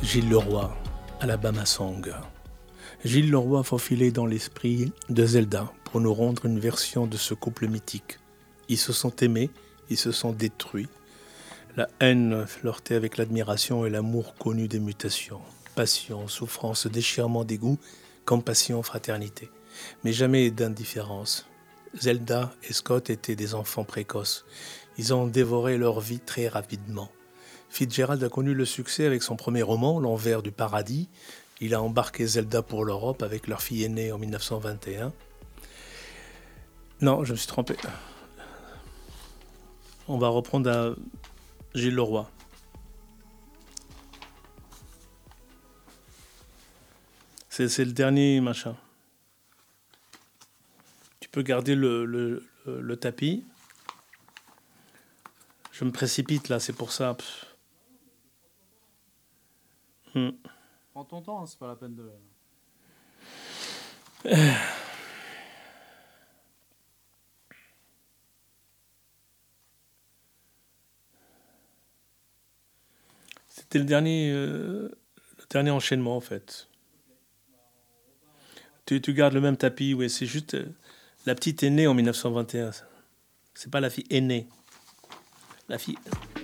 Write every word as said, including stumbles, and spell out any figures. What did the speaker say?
Gilles Leroy, Alabama Song. Gilles Leroy faufilé dans l'esprit de Zelda pour nous rendre une version de ce couple mythique. Ils se sont aimés, ils se sont détruits. La haine flirtait avec l'admiration et l'amour connu des mutations. Passion, souffrance, déchirement, dégoût, compassion, fraternité. Mais jamais d'indifférence. Zelda et Scott étaient des enfants précoces. Ils ont dévoré leur vie très rapidement. Fitzgerald a connu le succès avec son premier roman, L'Envers du paradis. Il a embarqué Zelda pour l'Europe avec leur fille aînée en dix-neuf cent vingt et un. Non, je me suis trompé. On va reprendre à Gilles Leroy. C'est, c'est le dernier machin. Tu peux garder le, le, le, le tapis. Je me précipite là, c'est pour ça. Pff. Hmm. Prends ton temps, hein, c'est pas la peine de... Euh. C'était le dernier, euh, le dernier enchaînement en fait. Tu, tu gardes le même tapis, oui, c'est juste... Euh, la petite est née en dix-neuf cent vingt et un. C'est pas la fille aînée. La fille...